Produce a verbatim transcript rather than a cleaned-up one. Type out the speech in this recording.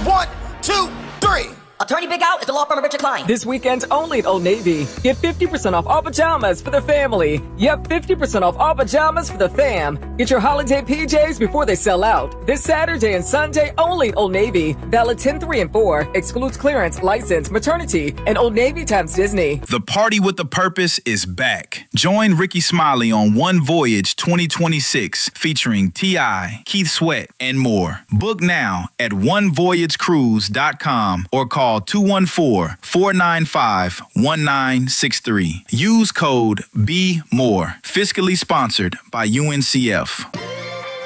One, two, three. Attorney Big Out is the law firm of Richard Klein. This weekend only at Old Navy. Get fifty percent off all pajamas for the family. Yep, fifty percent off all pajamas for the fam. Get your holiday P Js before they sell out. This Saturday and Sunday only at Old Navy. Valid ten three and four. Excludes clearance, license, maternity, and Old Navy times Disney. The Party with a Purpose is back. Join Ricky Smiley on One Voyage twenty twenty-six featuring T I, Keith Sweat, and more. Book now at one voyage cruise dot com or call two one four, four nine five, one nine six three. Use code B M O R E. Fiscally sponsored by U N C F.